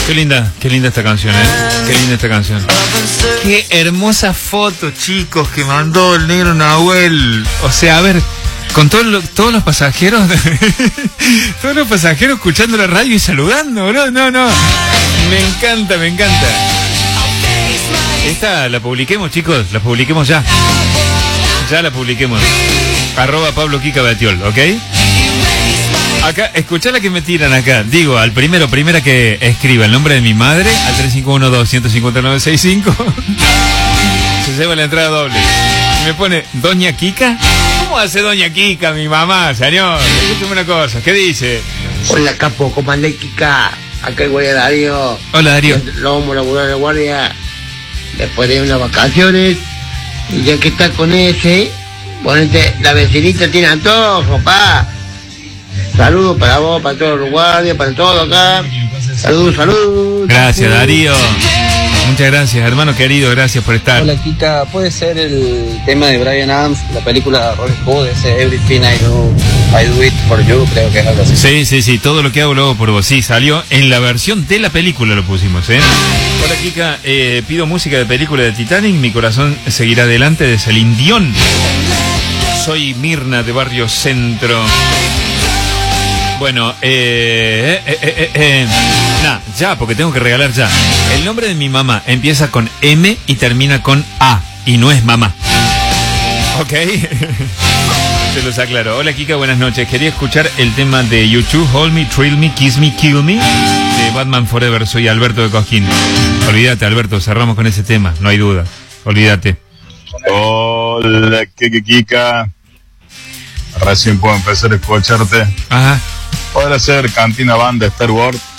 Qué linda esta canción, Qué linda esta canción. Qué hermosa foto, chicos, que mandó el negro Nahuel. O sea, a ver, con todos los pasajeros, todos los pasajeros escuchando la radio y saludando, no. Me encanta. Esta la publiquemos, chicos, la publiquemos ya. Ya la publiquemos. @Pablo Kika Batiol, ¿ok? Acá, escuchá la que me tiran acá. Digo, al primera que escriba el nombre de mi madre, al 351-259-65. Se lleva la entrada doble. Y me pone, ¿Doña Kika? ¿Cómo hace Doña Kika, mi mamá, señor? Escúchame una cosa, ¿qué dice? Hola, capo, ¿cómo andás, Kika? Acá el guardia Darío. Hola, Darío. Lo vamos a laburar de guardia después de unas vacaciones. Y ya que está con ese, ponete, la vecinita tiene antojo, pa. Saludos para vos, para todos los guardias, para todo acá. Saludos. Gracias, Darío. Muchas gracias, hermano querido, gracias por estar. Hola, Kika, ¿puede ser el tema de Brian Adams, la película Robin Hood, ese Everything I Do It For You, creo que es algo así? Sí, todo lo que hago lo hago por vos. Sí, salió en la versión de la película, lo pusimos, Hola, Kika, pido música de película de Titanic, Mi corazón seguirá adelante, de Celine Dion. Soy Mirna, de Barrio Centro. Bueno, ya, porque tengo que regalar ya. El nombre de mi mamá empieza con M y termina con A, y no es mamá. ¿Ok? Se los aclaro. Hola, Kika, buenas noches. Quería escuchar el tema de YouTube, Hold Me, Thrill Me, Kiss Me, Kill Me, de Batman Forever. Soy Alberto de Cosquín. Olvídate, Alberto, cerramos con ese tema, no hay duda. Olvídate. Hola, Kika. Recién puedo empezar a escucharte. Ajá. Podrá ser Cantina Banda Star Wars.